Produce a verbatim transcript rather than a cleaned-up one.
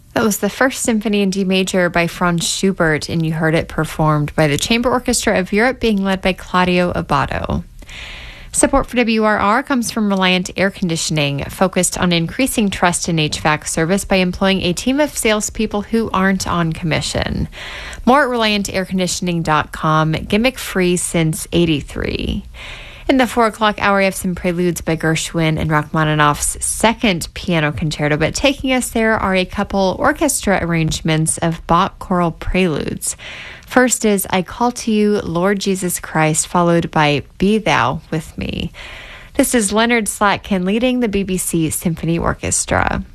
That was the First Symphony in D major by Franz Schubert, and you heard it performed by the Chamber Orchestra of Europe, being led by Claudio Abbado. Support for W R R comes from Reliant Air Conditioning, focused on increasing trust in H V A C service by employing a team of salespeople who aren't on commission. More at reliant air conditioning dot com, gimmick free since eighty-three. In the four o'clock hour, we have some preludes by Gershwin and Rachmaninoff's second piano concerto, but taking us there are a couple orchestra arrangements of Bach choral preludes. First is I Call to You, Lord Jesus Christ, followed by Be Thou With Me. This is Leonard Slatkin leading the B B C Symphony Orchestra.